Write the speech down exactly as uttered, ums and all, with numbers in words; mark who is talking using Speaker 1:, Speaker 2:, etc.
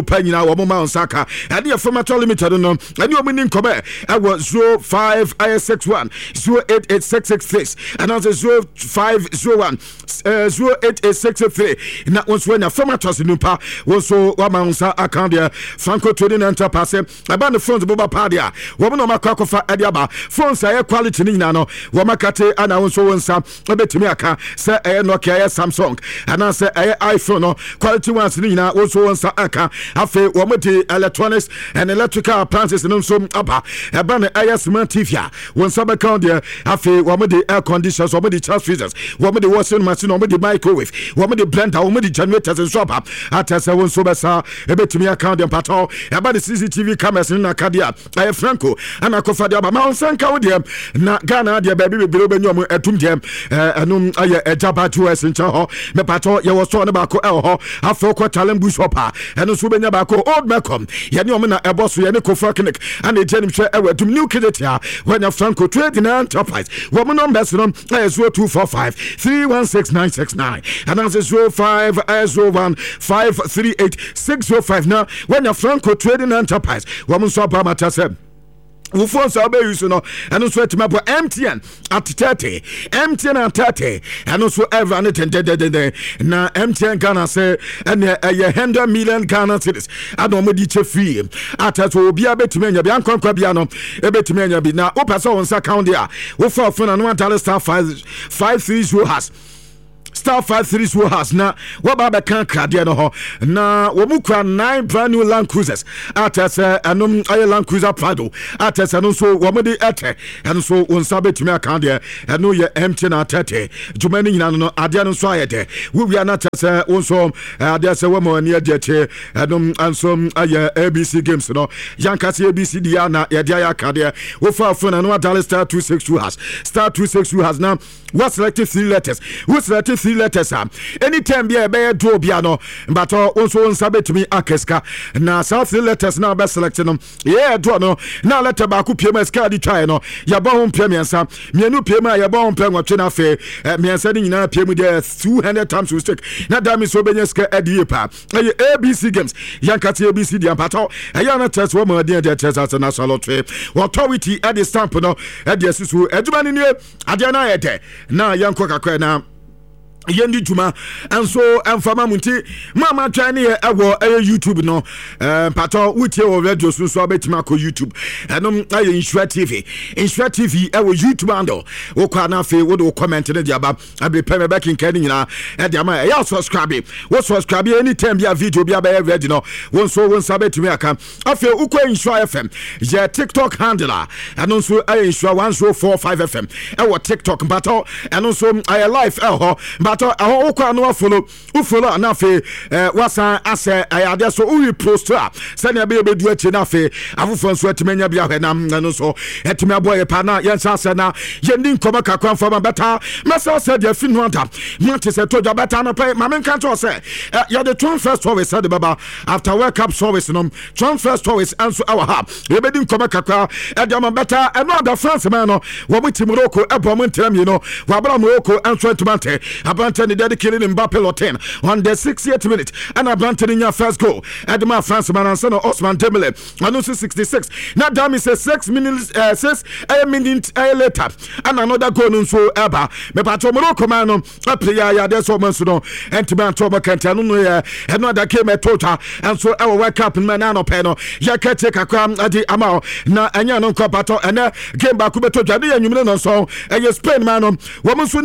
Speaker 1: Panyina wo mama onsaka ade e formato limited no ade o mini nkobe e wo zero five six one zero eight eight six six six and also zero five zero one zero eight eight six three na wonso nya formato sinupa wonso wa mansa account there Franco Trading Enterprise aba the phones boba padia wo no makwa kofa ade aba phones aye quality ni nyina no wo makate ana wonso wonsa obetimi aka se aye Nokia aye Samsung ana se aye iPhone no quality ones ni nyina wonso wonsa aka afe wo mede electronics and electrical appliances no so aba eba na aye smart T V wonsa be count there afe wo mede air conditioners wo mede charge freezers wo mede washing machine wo mede microwave wo mede blender wo mede generators and so aba atase wonso be sa ebetimi account dem pato eba the C C T V cameras na kadia aye Franco ana kofa dia ba ma onsanka wo dem na Ghana dia baby be be nyom etum dem enum aye ejaba jues ncha ho me pato ye wo so ne ba ko e ho afo ko talent bush hopa eno so benya ba ko old Malcolm ye ne omna ebo so ye ne kofa clinic ana je nim hwe e wadum new kidetia when Franco Trading Enterprise wo mo numbers no e zero two four five three one six nine six nine and that's zero five zero one five three eight six zero five now when Franco Trading Enterprise wo mo so ba mata we phone so be use no and also to map M T N at thirty M T N at thirty and also ever and ten na M T N Ghana say and a one hundred million Ghana cedis adom di che free at so obi abetime nya bia nkonkwa bia no ebetime nya bi na opasa won account there we for phone and one dollar star five five three zero has star five three zero has na what baba kan krade no ho na wo mukra nine brand new Land Cruisers atase anum aye Land Cruiser Prado atase no so wo mede ete and so won sabetimi account there and no ye empty na thirty jumani nyina no ade no so ayede we wi na atase won so ade se wo mo ani ajeche anum ansom aye A B C games no yankase A B C dia na ye dia akade wo fa phone and one dollar star two six two has star two six two has now what selected three letters who selected three letters am anytime be be do bia no but also on sabetumi akeska na south three letters now be selected no yeah do no na letter ba ku piem ska di try no ya ba ho piem yansa mienu piem ya ba ho piem watwe na fe miensa ni nyina piem there two hundred times we stick na dami so benya ska adi pa A B C games yankati A B C di ampato ya na test wo ma dey test as na lottery authority at the stamp no e dey susu eduma ni ne ade na yede na yanko kakwa na yendi juma anso amfama munti mama twani ewo e YouTube no eh pato wutie wo radio so so abetima ko YouTube enom aye Insure T V Insure T V ewo YouTube ando wo kwa na fe wo do comment ne dia ba abe peme back in kan nyina e dia ma ya subscribe wo subscribe anytime bia video bia ba ready no won so won sabetimi aka afi ukwa Insure F M je TikTok handler enon so aye Insure one oh four five F M ewo TikTok pato enon so aye live e ho but aho kwa no follow u follow na fe wasa ase ayade so u post a se na be bedu achi na fe afofo so atimanya bia hwe na no so etime aboye pa na yensa ase na yendi nkoma kakwa mfama beta mesa se dia fi no anda mate se toja beta na pe mame kan to se ya the transfer service said baba after world cup service no transfer service anso our hub ye bedi nkoma kakwa e dia ma beta e no da France man no wo muti Morocco e bo mo ntram yi no wa bra Morocco anso entumante Abante ni dedicated Mbappe Lotin on the sixtieth minute and Abante ni nya first goal Edma France man and Osman Dembele and sixty-six now Dami says six minutes uh, six a minute uh, later and another goal nso eba me pato Morocco man no player ya dey so man so no entiman to bakanta no no another game e total and so our world cup man no pe no ya ka take akwa adi ama na anya no nko pato ene game ba ku beto dwade ya nwumene no so e Spain man no wo